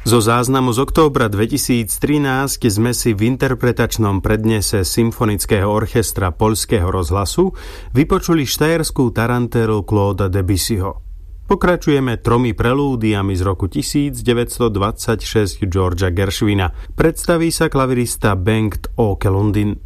Zo záznamu z októbra 2013 sme si v interpretačnom prednese Symfonického orchestra Poľského rozhlasu vypočuli štajerskú tarantélu Clauda Debussyho. Pokračujeme 3 prelúdiami z roku 1926 Georgea Gershwina. Predstaví sa klavirista Bengt Åke Lundin.